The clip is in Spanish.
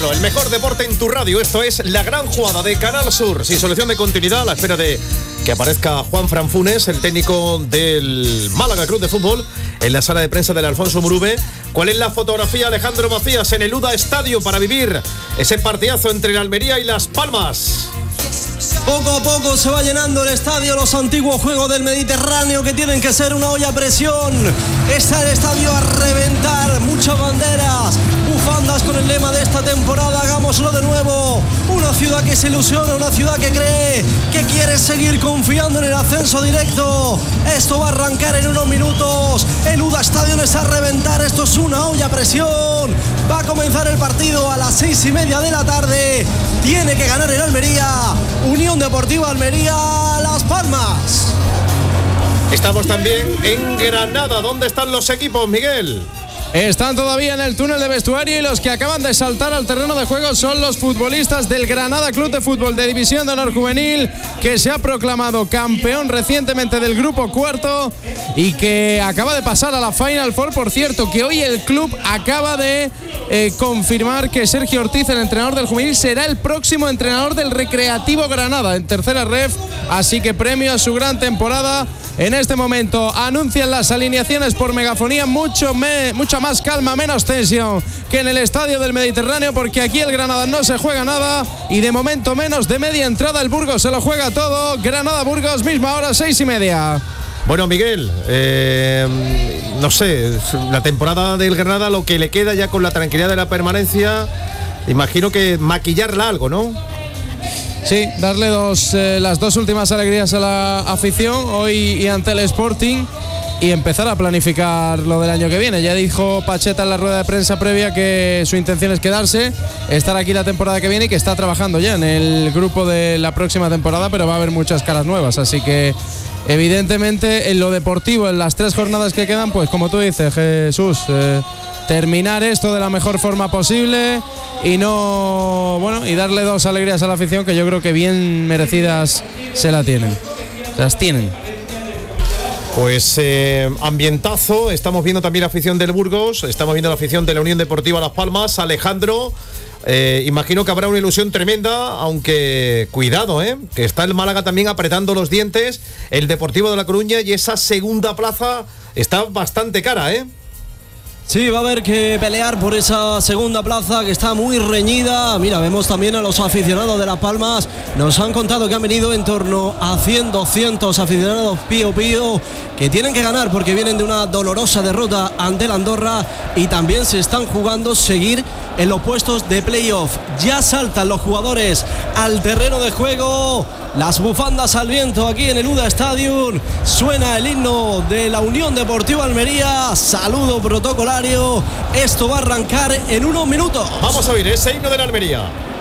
Bueno, el mejor deporte en tu radio. Esto es La Gran Jugada de Canal Sur. Sin solución de continuidad, a la espera de que aparezca Juanfran Funes, el técnico del Málaga Club de Fútbol, en la sala de prensa del Alfonso Murube. ¿Cuál es la fotografía, Alejandro Macías, en el UDA Estadio para vivir ese partidazo entre la Almería y Las Palmas? Poco a poco se va llenando el estadio, los antiguos juegos del Mediterráneo que tienen que ser una olla a presión. Está el estadio a reventar, muchas banderas, bufandas con el lema de esta temporada, hagámoslo de nuevo. Una ciudad que se ilusiona, una ciudad que cree, que quiere seguir confiando en el ascenso directo. Esto va a arrancar en unos minutos, el UDA Estadio es a reventar, esto es una olla a presión. Va a comenzar el partido a las 6:30 de la tarde, tiene que ganar el Almería. Unión Deportiva Almería, Las Palmas. Estamos también en Granada. ¿Dónde están los equipos, Miguel? Están todavía en el túnel de vestuario y los que acaban de saltar al terreno de juego son los futbolistas del Granada Club de Fútbol de División de Honor Juvenil, que se ha proclamado campeón recientemente del grupo cuarto y que acaba de pasar a la Final Four. Por cierto, que hoy el club acaba de confirmar que Sergio Ortiz, el entrenador del juvenil, será el próximo entrenador del Recreativo Granada en tercera ref, así que premio a su gran temporada. En este momento anuncian las alineaciones por megafonía, mucha más calma, menos tensión que en el Estadio del Mediterráneo, porque aquí el Granada no se juega nada y de momento menos de media entrada el Burgos se lo juega todo. Granada-Burgos, misma hora, 6:30. Bueno, Miguel, no sé, la temporada del Granada, lo que le queda ya con la tranquilidad de la permanencia, imagino que maquillarla algo, ¿no? Sí, darle las dos últimas alegrías a la afición hoy y ante el Sporting y empezar a planificar lo del año que viene. Ya dijo Pacheta en la rueda de prensa previa que su intención es quedarse, estar aquí la temporada que viene y que está trabajando ya en el grupo de la próxima temporada, pero va a haber muchas caras nuevas, así que evidentemente en lo deportivo, en las 3 jornadas que quedan, pues como tú dices, Jesús, terminar esto de la mejor forma posible y darle 2 alegrías a la afición que yo creo que bien merecidas las tienen. Pues ambientazo, estamos viendo también la afición del Burgos, estamos viendo la afición de la Unión Deportiva Las Palmas. Alejandro, imagino que habrá una ilusión tremenda, aunque cuidado, que está el Málaga también apretando los dientes, el Deportivo de La Coruña, y esa segunda plaza está bastante cara, Sí, va a haber que pelear por esa segunda plaza que está muy reñida. Mira, vemos también a los aficionados de Las Palmas. Nos han contado que han venido en torno a 100, 200 aficionados pío que tienen que ganar porque vienen de una dolorosa derrota ante el Andorra y también se están jugando seguir en los puestos de playoff. Ya saltan los jugadores al terreno de juego. Las bufandas al viento aquí en el UDA Stadium. Suena el himno de la Unión Deportiva Almería. Saludo protocolario. Esto va a arrancar en unos minutos. Vamos a oír ese himno de la Almería.